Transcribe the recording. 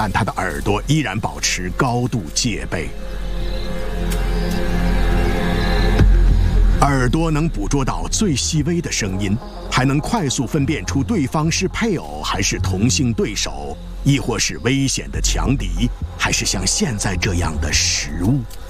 但他的耳朵依然保持高度戒备。耳朵能捕捉到最细微的声音，还能快速分辨出对方是配偶还是同性对手，亦或是危险的强敌，还是像现在这样的食物。